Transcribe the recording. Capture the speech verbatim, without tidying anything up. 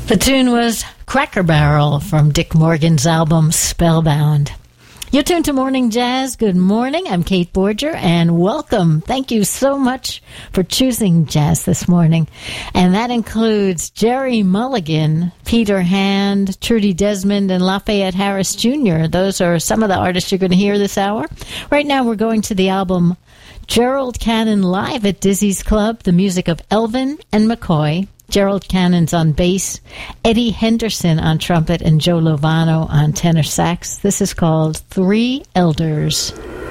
The tune was Cracker Barrel from Dick Morgan's album Spellbound. You're tuned to Morning Jazz. Good morning. I'm Kate Borger, and welcome. Thank you so much for choosing jazz this morning. And that includes Jerry Mulligan, Peter Hand, Trudy Desmond, and Lafayette Harris Junior Those are some of the artists you're going to hear this hour. Right now, we're going to the album Gerald Cannon Live at Dizzy's Club, the music of Elvin and McCoy. Gerald Cannon's on bass, Eddie Henderson on trumpet, and Joe Lovano on tenor sax. This is called Three Elders.